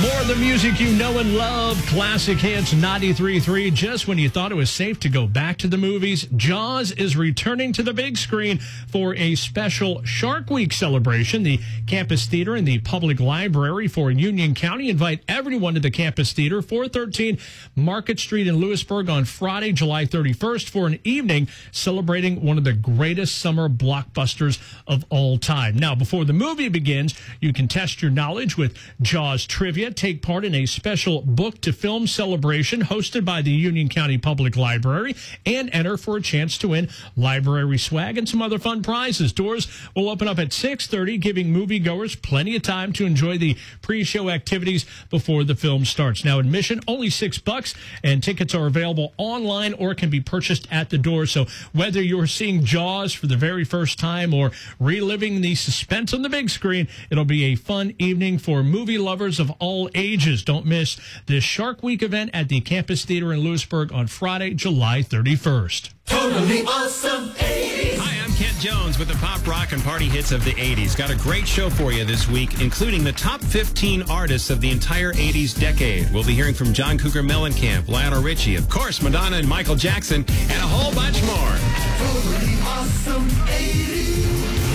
More of the music you know and love. Classic Hits 93.3. Just when you thought it was safe to go back to the movies, Jaws is returning to the big screen for a special Shark Week celebration. The Campus Theater and the Public Library for Union County invite everyone to the Campus Theater, 413 Market Street in Lewisburg on Friday, July 31st for an evening celebrating one of the greatest summer blockbusters of all time. Now, before the movie begins, you can test your knowledge with Jaws trivia. Take part in a special book to film celebration hosted by the Union County Public Library and enter for a chance to win library swag and some other fun prizes. Doors will open up at 6:30, giving moviegoers plenty of time to enjoy the pre-show activities before the film starts. Now, admission only $6, and tickets are available online or can be purchased at the door. So whether you're seeing Jaws for the very first time or reliving the suspense on the big screen, it'll be a fun evening for movie lovers of all ages. Don't miss this Shark Week event at the Campus Theater in Lewisburg on Friday, July 31st. Totally awesome 80s. Hi, I'm Kent Jones with the pop, rock, and party hits of the 80s. Got a great show for you this week, including the top 15 artists of the entire 80s decade. We'll be hearing from John Cougar Mellencamp, Lionel Richie, of course, Madonna and Michael Jackson, and a whole bunch more. Totally awesome 80s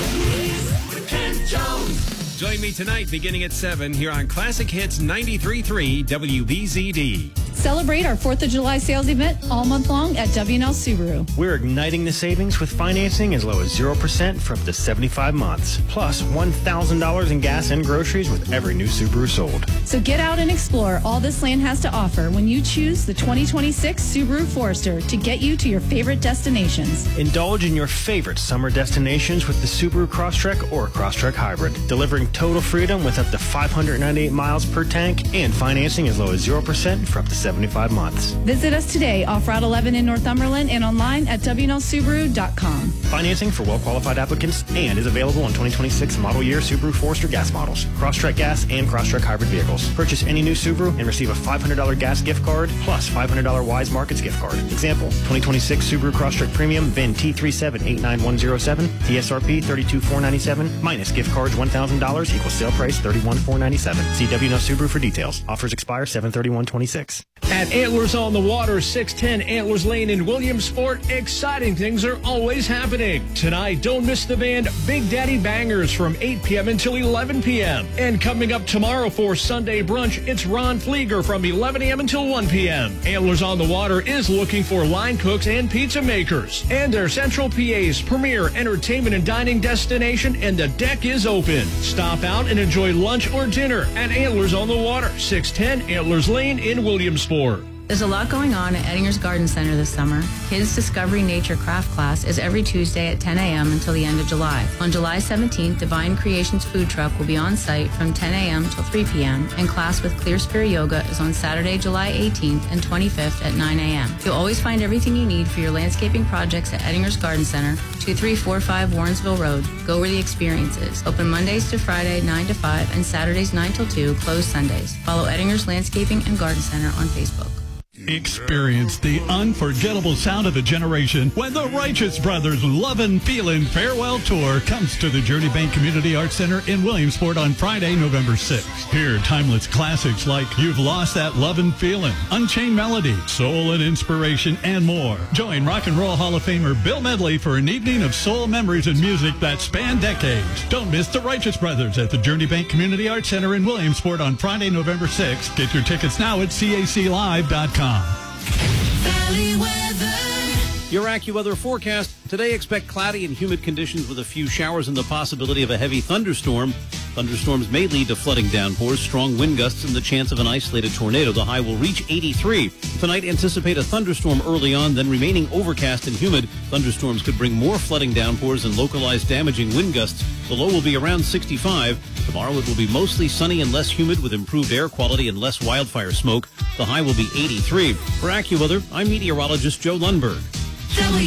with Kent Jones. Join me tonight beginning at 7 here on Classic Hits 93.3 WBZD. Celebrate our 4th of July sales event all month long at W&L Subaru. We're igniting the savings with financing as low as 0% for up to 75 months. Plus $1,000 in gas and groceries with every new Subaru sold. So get out and explore all this land has to offer when you choose the 2026 Subaru Forester to get you to your favorite destinations. Indulge in your favorite summer destinations with the Subaru Crosstrek or Crosstrek Hybrid, delivering total freedom with up to 598 miles per tank and financing as low as 0% for up to 75 months. Visit us today off Route 11 in Northumberland and online at WNLSubaru.com. Financing for well-qualified applicants and is available on 2026 model year Subaru Forester gas models, Crosstrek gas, and Crosstrek hybrid vehicles. Purchase any new Subaru and receive a $500 gas gift card plus $500 Wise Markets gift card. Example, 2026 Subaru Crosstrek Premium VIN T3789107, TSRP $32,497 minus gift cards $1,000 equals sale price $31,497. See WNL Subaru for details. Offers expire 7/31/26. At Antlers on the Water, 610 Antlers Lane in Williamsport, exciting things are always happening. Tonight, don't miss the band Big Daddy Bangers from 8 p.m. until 11 p.m. And coming up tomorrow for Sunday brunch, it's Ron Flieger from 11 a.m. until 1 p.m. Antlers on the Water is looking for line cooks and pizza makers. And their Central PA's premier entertainment and dining destination, and the deck is open. Stop out and enjoy lunch or dinner at Antlers on the Water, 610 Antlers Lane in Williamsport. There's a lot going on at Ettinger's Garden Center this summer. Kids Discovery Nature Craft Class is every Tuesday at 10 a.m. until the end of July. On July 17th, Divine Creations Food Truck will be on site from 10 a.m. till 3 p.m. and class with Clear Spirit Yoga is on Saturday, July 18th and 25th at 9 a.m. You'll always find everything you need for your landscaping projects at Ettinger's Garden Center, 2345 Warrensville Road. Go where the experience is. Open Mondays to Friday, 9 to 5, and Saturdays, 9 till 2, closed Sundays. Follow Ettinger's Landscaping and Garden Center on Facebook. Experience the unforgettable sound of a generation when the Righteous Brothers Lovin' Feelin' Farewell Tour comes to the Journey Bank Community Arts Center in Williamsport on Friday, November 6th. Hear timeless classics like You've Lost That Lovin' Feelin', Unchained Melody, Soul and Inspiration, and more. Join Rock and Roll Hall of Famer Bill Medley for an evening of soul memories and music that span decades. Don't miss the Righteous Brothers at the Journey Bank Community Arts Center in Williamsport on Friday, November 6th. Get your tickets now at caclive.com. Valley weather. Your AccuWeather forecast. Today, expect cloudy and humid conditions with a few showers and the possibility of a heavy thunderstorm. Thunderstorms may lead to flooding downpours, strong wind gusts, and the chance of an isolated tornado. The high will reach 83. Tonight, anticipate a thunderstorm early on, then remaining overcast and humid. Thunderstorms could bring more flooding downpours and localized damaging wind gusts. The low will be around 65. Tomorrow, it will be mostly sunny and less humid with improved air quality and less wildfire smoke. The high will be 83. For AccuWeather, I'm meteorologist Joe Lundberg.